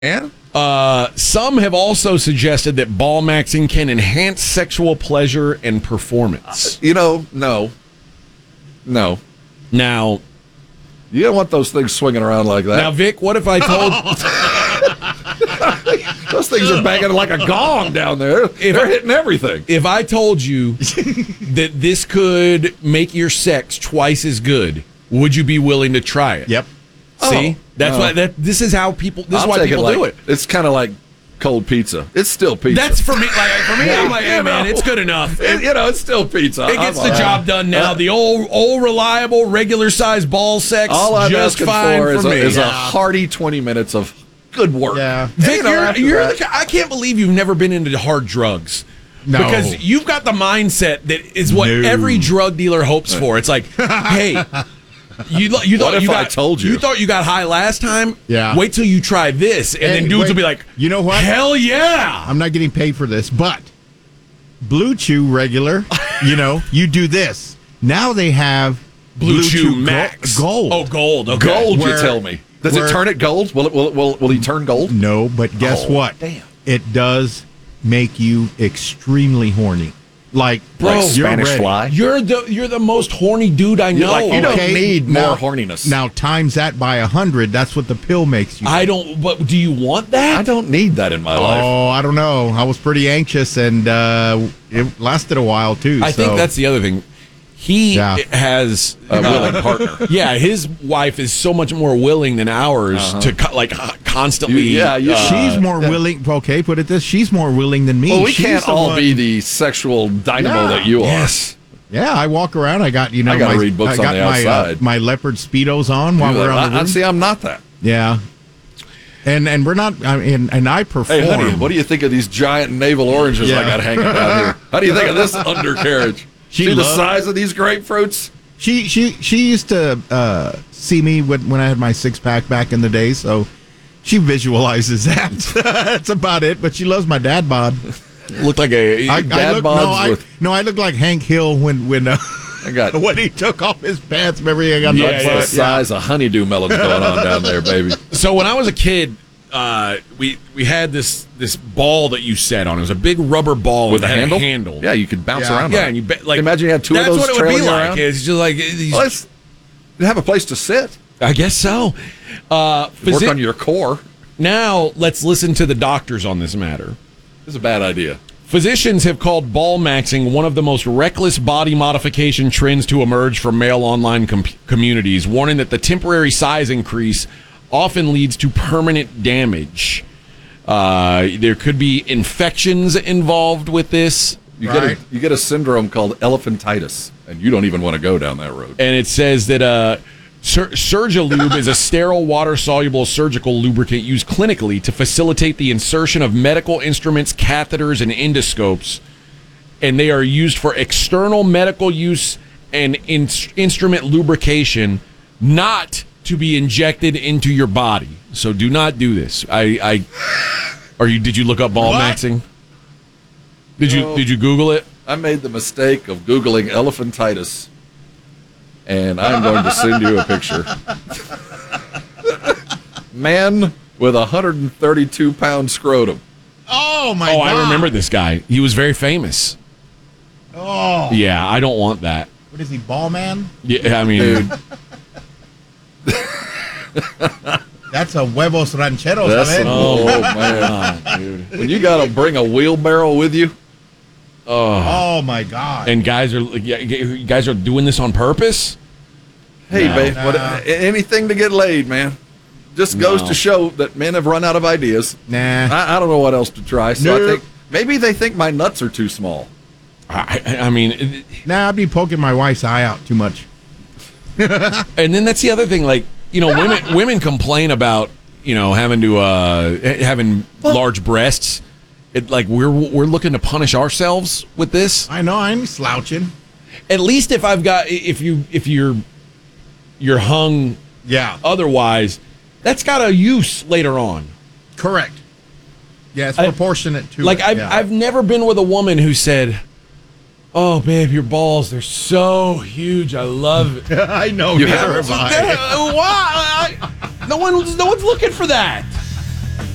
And some have also suggested that ball maxing can enhance sexual pleasure and performance. no. Now, You don't want those things swinging around like that. now, Vic, what if I told... Those things are banging like a gong down there. They're hitting everything. If I told you that this could make your sex twice as good, would you be willing to try it? Yep. See? That's no. why this is how people I'll why take people like, do it. It's kind of like cold pizza. It's still pizza. That's for me. I'm like, hey man, it's good enough. It's still pizza. It gets the job done now. The old reliable, regular size ball sex, All I'm just asking fine for me. is a hearty 20 minutes of good work. Yeah. Vic, after you're that- I can't believe you've never been into hard drugs. No. Because you've got the mindset that is what No. every drug dealer hopes for. It's like, hey, you thought if you I got, told you? You thought you got high last time? Yeah. Wait till you try this, and then dudes will be like, you know what? Hell yeah! I'm not getting paid for this, but Blue Chew regular, you do this. Now they have Blue Chew Max Gold. Oh, gold. Okay. Gold, you Where- tell me. Does where- it turn it gold? Will he turn gold? No, but guess Oh, what? damn. It does make you extremely horny. Like, Like you're Spanish ready. fly? You're the most horny dude I know. You don't Okay, need now- more horniness. Now times that by 100. That's what the pill makes you. I don't. But do you want that? I don't need that in my life. Oh, I don't know. I was pretty anxious, and it lasted a while too. I think that's the other thing. He Yeah. has A willing partner. Yeah, his wife is so much more willing than ours to constantly. she's more willing. Okay, put it this: she's more willing than me. Well, we She's can't the all one- be the sexual dynamo Yeah. that you are. Yes. Yeah, I walk around. I got I gotta read books on the outside. my leopard speedos on while we're on the roof. See, I'm not that. Yeah, and we're not. I mean, and I perform. Hey, honey, what do you think of these giant navel oranges I Yeah. got hanging down here? How do you think of this undercarriage? She See the loves- size of these grapefruits? She used to see me when I had my 6-pack back in the day, so she visualizes that. That's about it. But she loves my dad bod. Looked like a. I look like Hank Hill when I got when he took off his pants. Remember, he got that's the size of honeydew melons going on down there, baby. So when I was a kid, we had this ball that you set on. It was a big rubber ball With a that had handle? Yeah, you could bounce Yeah. around. Yeah, on it. and you Imagine you had two of that's those what it would be trailing like. around. It's just like these, Well, you have a place to sit. I guess so. Work on your core. Now let's listen to the doctors on this matter. This is a bad idea. Physicians have called ball maxing one of the most reckless body modification trends to emerge from male online communities, warning that the temporary size increase often leads to permanent damage. There could be infections involved with this. You get a syndrome called elephantitis, and you don't even want to go down that road. And it says that Surgilube is a sterile, water-soluble surgical lubricant used clinically to facilitate the insertion of medical instruments, catheters, and endoscopes. And they are used for external medical use and instrument lubrication, not to be injected into your body. So do not do this. Did you look up ball maxing? Did you Google it? I made the mistake of Googling elephantitis, and I'm going to send you a picture. Man with 132-pound scrotum. Oh my God! I remember this guy. He was very famous. Oh, Yeah, I don't want that. what is he, ball man? Yeah, I mean, Dude, That's a huevos rancheros. that's man. man. dude. When you got to bring a wheelbarrow with you, Oh my God! And guys are doing this on purpose. hey, No. babe, anything to get laid, man. Just goes No. to show that men have run out of ideas. Nah. I don't know what else to try, so Nope. I think maybe they think my nuts are too small. I mean, Nah, I'd be poking my wife's eye out too much. and then that's the other thing. Like, women complain about having to having large breasts. It like we're looking to punish ourselves with this. I know, I ain't slouching. At least if you're hung Yeah, otherwise, that's got a use later on. correct. Yeah, it's proportionate to Like it. I've never been with a woman who said, "Oh, babe, your balls—they're so huge. I love it." I know. You neither have- have I. Why? No one's looking for that.